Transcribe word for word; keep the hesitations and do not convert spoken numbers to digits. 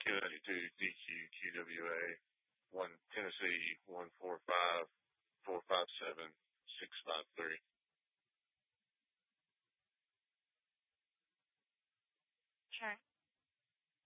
two ninety-two D Q Q W A one Tennessee one four five four five seven six five three. Sure.